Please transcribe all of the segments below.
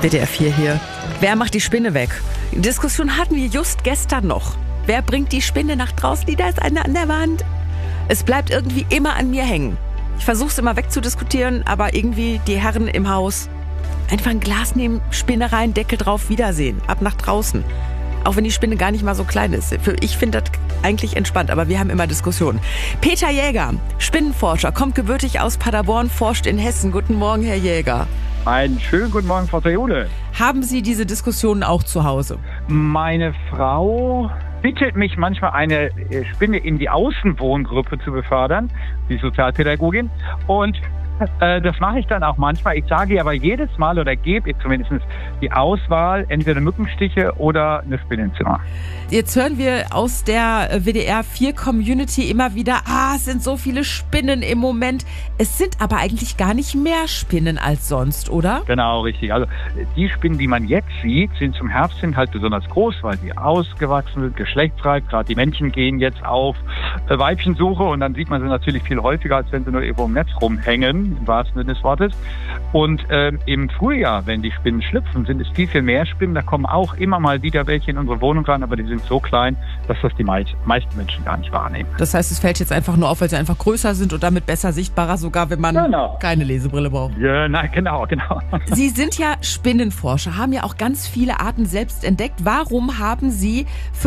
WDR 4 hier. Wer macht die Spinne weg? Die Diskussion hatten wir just gestern noch. Wer bringt die Spinne nach draußen? Da ist eine an der Wand. Es bleibt irgendwie immer an mir hängen. Ich versuche es immer wegzudiskutieren, aber irgendwie die Herren im Haus. Einfach ein Glas nehmen, Spinne rein, Deckel drauf, Wiedersehen. Ab nach draußen. Auch wenn die Spinne gar nicht mal so klein ist. Ich finde das eigentlich entspannt, aber wir haben immer Diskussionen. Peter Jäger, Spinnenforscher, kommt gebürtig aus Paderborn, forscht in Hessen. Guten Morgen, Herr Jäger. Einen schönen guten Morgen, Frau Teole. Haben Sie diese Diskussionen auch zu Hause? Meine Frau bittet mich manchmal, eine Spinne in die Außenwohngruppe zu befördern, die Sozialpädagogin. Und das mache ich dann auch manchmal. Ich sage ihr aber jedes Mal oder gebe ihr zumindest die Auswahl, entweder Mückenstiche oder eine Spinnenzimmer. Jetzt hören wir aus der WDR 4 Community immer wieder, es sind so viele Spinnen im Moment. Es sind aber eigentlich gar nicht mehr Spinnen als sonst, oder? Genau, richtig. Also die Spinnen, die man jetzt sieht, sind zum Herbst hin halt besonders groß, weil sie ausgewachsen sind, geschlechtsreif. Gerade die Männchen gehen jetzt auf Weibchensuche und dann sieht man sie natürlich viel häufiger, als wenn sie nur irgendwo im Netz rumhängen, im wahrsten Sinne des Wortes. Und im Frühjahr, wenn die Spinnen schlüpfen, sind es viel, viel mehr Spinnen. Da kommen auch immer mal wieder welche in unsere Wohnung rein, aber die sind so klein, dass das die meisten Menschen gar nicht wahrnehmen. Das heißt, es fällt jetzt einfach nur auf, weil sie einfach größer sind und damit besser sichtbarer, sogar wenn man keine Lesebrille braucht. Ja, genau. Sie sind ja Spinnenforscher, haben ja auch ganz viele Arten selbst entdeckt. Warum haben Sie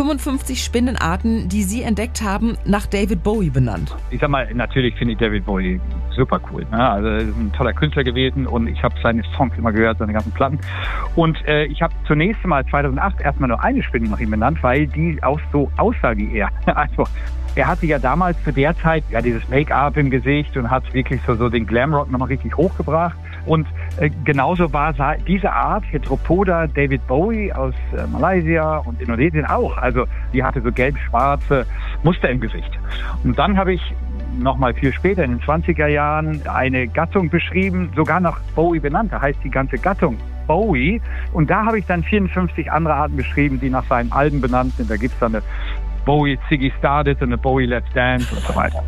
55 Spinnenarten, die Sie entdeckt haben, nach David Bowie benannt? Ich sag mal, natürlich finde ich David Bowie super cool. Ne? Also er ist ein toller Künstler gewesen und ich habe seine Songs immer gehört, seine ganzen Platten. Und ich habe zunächst mal 2008 erstmal nur eine Spinne nach ihm benannt, weil die auch so aussah wie er. Also er hatte ja damals zu der Zeit dieses Make-up im Gesicht und hat wirklich so den Glamrock nochmal richtig hochgebracht. Und genauso war diese Art Heteropoda David Bowie aus Malaysia und Indonesien auch. Also die hatte so gelb-schwarze Muster im Gesicht. Und dann habe ich nochmal viel später, in den 20er Jahren, eine Gattung beschrieben, sogar nach Bowie benannt. Da heißt die ganze Gattung Bowie. Und da habe ich dann 54 andere Arten beschrieben, die nach seinen Alben benannt sind. Da gibt es dann eine Bowie Ziggy Stardust und eine Bowie Let's Dance und so weiter.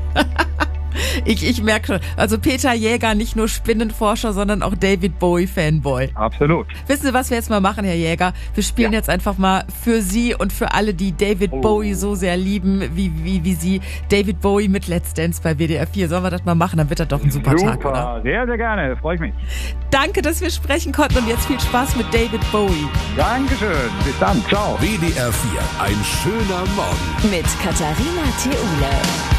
Ich merke schon, also Peter Jäger, nicht nur Spinnenforscher, sondern auch David Bowie-Fanboy. Absolut. Wissen Sie, was wir jetzt mal machen, Herr Jäger? Wir spielen jetzt einfach mal für Sie und für alle, die David Bowie so sehr lieben, wie Sie, David Bowie mit Let's Dance bei WDR 4. Sollen wir das mal machen? Dann wird das doch ein super Tag, oder? Sehr, sehr gerne. Freue ich mich. Danke, dass wir sprechen konnten und jetzt viel Spaß mit David Bowie. Dankeschön. Bis dann. Ciao. WDR 4. Ein schöner Morgen. Mit Katharina Theule.